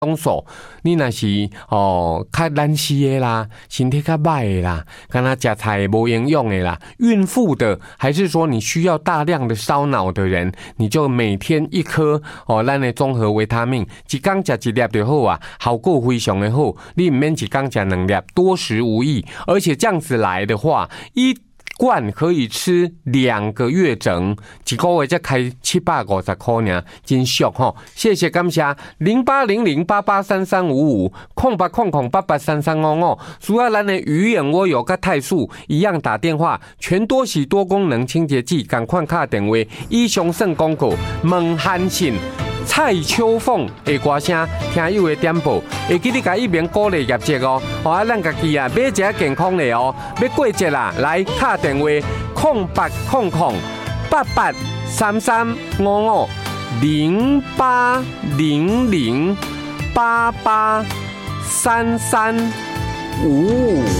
动手，你若是较懒死的啦，身体较歹的啦，敢若食菜无营养的啦，孕妇的，还是说你需要大量的烧脑的人，你就每天一颗咱的综合维他命，一天吃一粒就好啊，效果非常的好。你唔免一天吃2粒，多食无益。而且这样子来的话，一罐可以吃2个月整，一个月才开750块呢，真俗吼！谢谢感谢0800883355，0800883355，需要咱的鱼眼窝油跟肽素一样打电话，全多喜多功能清洁剂，赶快打电话。以上算广告，问韩信。蔡秋凤的歌声，听友的点播，会记得甲一边鼓励业绩哦。咱家己啊，买一个健康的哦。要过节啦，来打电话08008833550800883355。